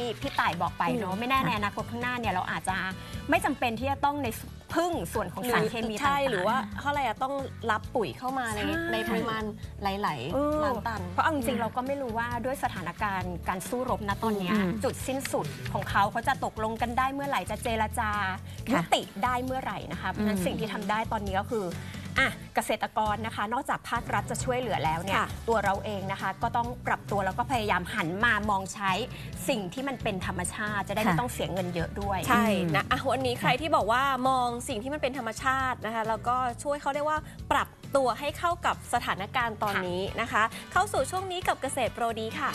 พี่ต่ายบอกไปเนาะไม่แน่ในอนาคตข้างหน้าเนี่ยเราอาจจะไม่จำเป็นที่จะต้องในพึ่งส่วนของสารเคมีต่างๆใช่หรือว่าเขาอะไรต้องรับปุ๋ยเข้ามาในปริมาณหลายล้านตันเพราะเอาจริงๆเราก็ไม่รู้ว่าด้วยสถานการณ์การสู้รบณตอนนี้จุดสิ้นสุดของเขาจะตกลงกันได้เมื่อไหร่จะเจรจายุติได้เมื่อไหร่นะคะเพราะฉะนั้นสิ่งที่ทำได้ตอนนี้ก็คือเกษตรกรนะคะนอกจากภาครัฐจะช่วยเหลือแล้วเนี่ยตัวเราเองนะคะก็ต้องปรับตัวแล้วก็พยายามหันมามองใช้สิ่งที่มันเป็นธรรมชาติจะได้ไม่ต้องเสียเงินเยอะด้วยใช่นะวันนี้ใครที่บอกว่ามองสิ่งที่มันเป็นธรรมชาตินะคะแล้วก็ช่วยเขาได้ว่าปรับตัวให้เข้ากับสถานการณ์ตอนนี้นะคะเข้าสู่ช่วงนี้กับเกษตรโปรดีค่ะ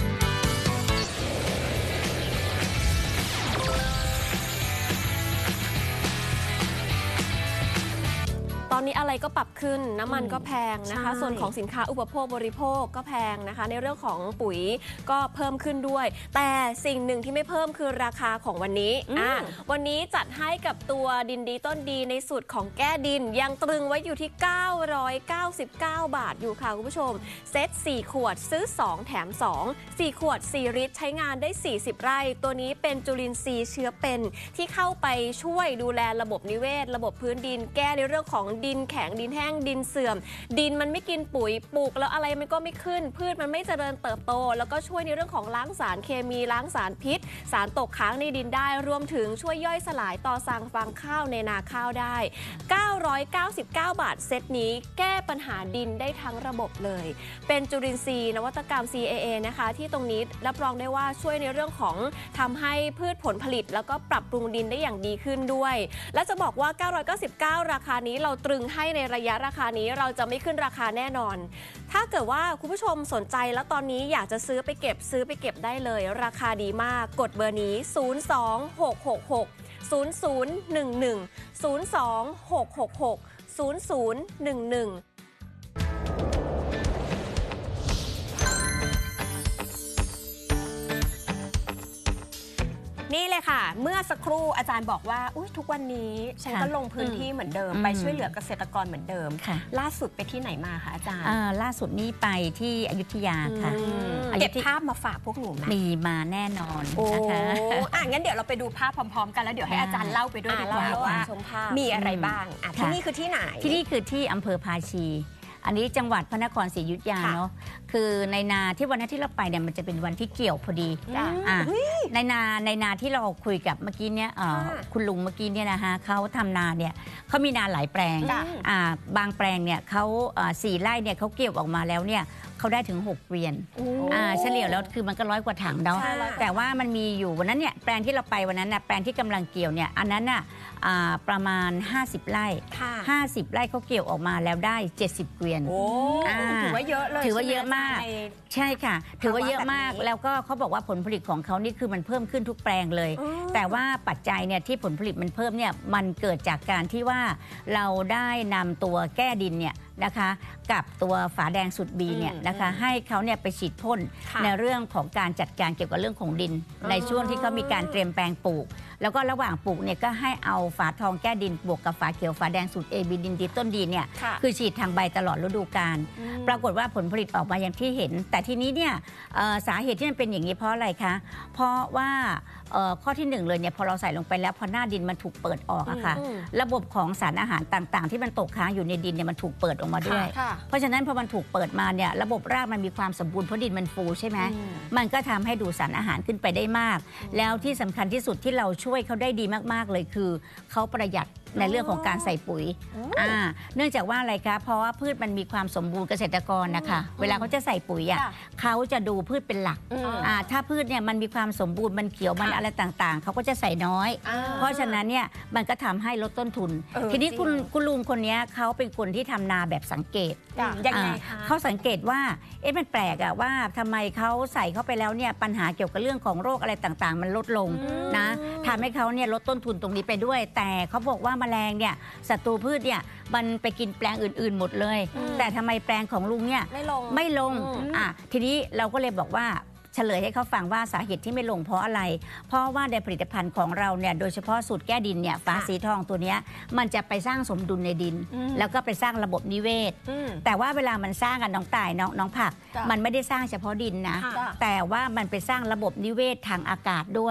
ตอนนี้อะไรก็ปรับขึ้นน้ำมันก็แพงนะคะส่วนของสินค้าอุปโภคบริโภคก็แพงนะคะในเรื่องของปุ๋ยก็เพิ่มขึ้นด้วยแต่สิ่งหนึ่งที่ไม่เพิ่มคือราคาของวันนี้วันนี้จัดให้กับตัวดินดีต้นดีในสูตรของแก้ดินยังตรึงไว้อยู่ที่999 บาทอยู่ค่ะคุณผู้ชมเซต4ขวดซื้อ2แถม2 4ขวด4ลิตรใช้งานได้40ไร่ตัวนี้เป็นจุลินทรีย์เชื้อเป็นที่เข้าไปช่วยดูแลระบบนิเวศระบบพื้นดินแก้ในเรื่องของดินแข็งดินแห้งดินเสื่อมดินมันไม่กินปุ๋ยปลูกแล้วอะไรมันก็ไม่ขึ้นพืชมันไม่เจริญเติบโตแล้วก็ช่วยในเรื่องของล้างสารเคมีล้างสารพิษสารตกค้างในดินได้รวมถึงช่วยย่อยสลายต่อสั่งฟางข้าวในนาข้าวได้999 บาทเซตนี้แก้ปัญหาดินได้ทั้งระบบเลยเป็นจุลินทรีย์นวัตกรรม CAA นะคะที่ตรงนี้รับรองได้ว่าช่วยในเรื่องของทำให้พืชผลผลิตแล้วก็ปรับปรุงดินได้อย่างดีขึ้นด้วยและจะบอกว่า999ราคานี้เราตรึงให้ในระยะราคานี้เราจะไม่ขึ้นราคาแน่นอนถ้าเกิดว่าคุณผู้ชมสนใจแล้วตอนนี้อยากจะซื้อไปเก็บได้เลยราคาดีมากกดเบอร์นี้02666 0011 นี่เลยค่ะเมื่อสักครู่อาจารย์บอกว่าทุกวันนี้ฉันก็ลงพื้นที่เหมือนเดิมไปช่วยเหลือเกษตรกรเหมือนเดิมล่าสุดไปที่ไหนมาคะอาจารย์ล่าสุดนี้ไปที่อยุธยาค่ะเก็บภาพมาฝากพวกหนูไหมมีมาแน่นอนนะคะงั้นเดี๋ยวเราไปดูภาพพร้อมๆกันแล้วเดี๋ยวให้อาจารย์เล่าไปด้วยดีกว่าว่ามีอะไรบ้างที่นี่คือที่ไหนที่นี่คือที่อำเภอภาชีอันนี้จังหวัดพระนครศรีอยุธยาเนาะคือในนาที่วันนั้นที่เราไปเนี่ยมันจะเป็นวันที่เกี่ยวพอดีในนาที่เราคุยกับเมื่อกี้เนี่ยคุณลุงเมื่อกี้เนี่ยนะคะเขาทำนาเนี่ยเขามีนาหลายแปลงบางแปลงเนี่ยเขา4 ไร่เนี่ยเขาเกี่ยวออกมาแล้วเนี่ยเขาได้ถึง6 เกวียนเฉลี่ยแล้วคือมันก็100 กว่าถังเนาะแต่ว่ามันมีอยู่วันนั้นเนี่ยแปลงที่เราไปวันนั้นน่ะแปลงที่กำลังเกี่ยวเนี่ยอันนั้นน่ะประมาณ50 ไร่50 ไร่เขาเกี่ยวออกมาแล้วได้70 เกวียนถือว่าเยอะเลยถือว่าเยอะมากใช่ค่ะถือว่าเยอะมากแล้วก็เขาบอกว่าผลผลิตของเขานี่คือมันเพิ่มขึ้นทุกแปลงเลยแต่ว่าปัจจัยเนี่ยที่ผลผลิตมันเพิ่มเนี่ยมันเกิดจากการที่ว่าเราได้นำตัวแก้ดินเนี่ยนะคะกับตัวฝาแดงสุดบีเนี่ยนะคะให้เขาเนี่ยไปฉีดพ่นในเรื่องของการจัดการเกี่ยวกับเรื่องของดินในช่วงที่เขามีการเตรียมแปลงปลูกแล้วก็ระหว่างปลูกเนี่ยก็ให้เอาฝาทองแก้ดินบวกกับฝาเขียวฝาแดงสูตร AB ดินดีต้นดีเนี่ยคือฉีดทางใบตลอดฤดูกาลปรากฏว่าผลผลิตออกมาอย่างที่เห็นแต่ทีนี้เนี่ยสาเหตุที่มันเป็นอย่างนี้เพราะอะไรคะเพราะว่าข้อที่1เลยเนี่ยพอเราใส่ลงไปแล้วพอหน้าดินมันถูกเปิดออกอะค่ะระบบของสารอาหารต่างๆที่มันตกค้างอยู่ในดินเนี่ยมันถูกเปิดออกมาด้วยเพราะฉะนั้นพอมันถูกเปิดมาเนี่ยระบบรากมันมีความสมบูรณ์เพราะดินมันฟูใช่ไหมมันก็ทำให้ดูดสารอาหารขึ้นไปได้มากแล้วที่สำคัญที่สุดที่เราช่วยเขาได้ดีมากๆเลยคือเขาประหยัดในเรื่องของการใส่ปุ๋ยเนื่องจากว่าอะไรคะเพราะว่าพืชมันมีความสมบูรณ์เกษตรกรนะคะเวลาเขาจะใส่ปุ๋ยอ่ะเขาจะดูพืชเป็นหลักถ้าพืชเนี่ยมันมีความสมบูรณ์มันเขียวมันอะไรต่างๆเขาก็จะใส่น้อยเพราะฉะนั้นเนี่ยมันก็ทำให้ลดต้นทุนทีนี้คุณลุงคนนี้เขาเป็นคนที่ทำนาแบบสังเกตยังไงคะเขาสังเกตว่ามันแปลกอะว่าทำไมเขาใส่เข้าไปแล้วเนี่ยปัญหาเกี่ยวกับเรื่องของโรคอะไรต่างๆมันลดลงนะทำให้เขาเนี่ยลดต้นทุนตรงนี้ไปด้วยแต่เขาบอกว่าแมลงเนี่ยศัตรูพืชเนี่ยมันไปกินแปลงอื่นๆหมดเลยแต่ทำไมแปลงของลุงเนี่ยไม่ลงทีนี้เราก็เลยบอกว่าเฉลยให้เขาฟังว่าสาเหตุที่ไม่ลงเพราะอะไรเพราะว่าในผลิตภัณฑ์ของเราเนี่ยโดยเฉพาะสูตรแก้ดินเนี่ยฝาสีทองตัวนี้มันจะไปสร้างสมดุลในดินแล้วก็ไปสร้างระบบนิเวศแต่ว่าเวลามันสร้างกันน้องต่ายน้องผักมันไม่ได้สร้างเฉพาะดินนะแต่ว่ามันไปสร้างระบบนิเวศทางอากาศด้วย